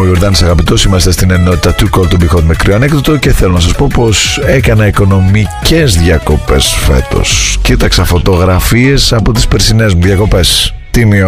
Ιορδάνης αγαπητός, είμαστε στην ενότητα του Call to Be Hot με κρύο ανέκδοτο και θέλω να σας πω πως έκανα οικονομικές διακοπές φέτος. Κοίταξα φωτογραφίες από τις περσινές μου διακοπές. Τίμιο.